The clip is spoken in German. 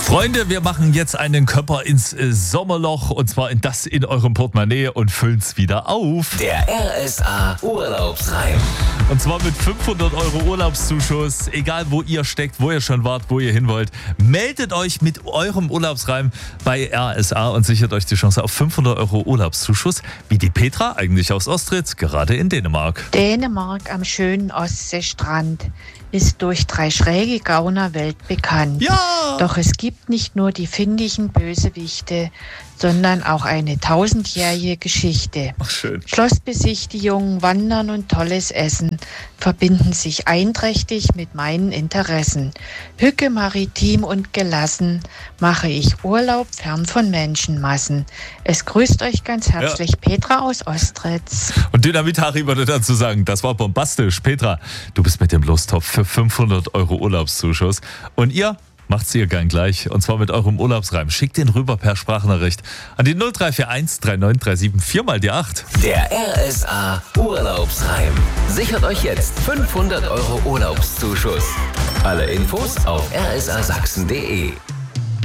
Freunde, wir machen jetzt einen Körper ins Sommerloch und zwar in eurem Portemonnaie und füllen es wieder auf. Der RSA Urlaubsreim. Und zwar mit 500 € Urlaubszuschuss. Egal wo ihr steckt, wo ihr schon wart, wo ihr hin wollt. Meldet euch mit eurem Urlaubsreim bei RSA und sichert euch die Chance auf 500 € Urlaubszuschuss. Wie die Petra, eigentlich aus Ostritz, gerade in Dänemark. Dänemark am schönen Ostseestrand ist durch 3 schräge Gauner weltbekannt. Ja! Doch es gibt nicht nur die findigen Bösewichte, sondern auch eine 1000-jährige Geschichte. Ach, schön. Schlossbesichtigungen, Wandern und tolles Essen verbinden sich einträchtig mit meinen Interessen. Hücke, maritim und gelassen mache ich Urlaub fern von Menschenmassen. Es grüßt euch ganz herzlich Petra aus Ostritz. Und Dynamit Harry würde dazu sagen, das war bombastisch. Petra, du bist mit dem Lostopf für 500 € Urlaubszuschuss. Und ihr? Macht's ihr gern gleich. Und zwar mit eurem Urlaubsreim. Schickt den rüber per Sprachnachricht an die 0341 3937 4 mal die 8. Der RSA Urlaubsreim. Sichert euch jetzt 500 € Urlaubszuschuss. Alle Infos auf rsasachsen.de.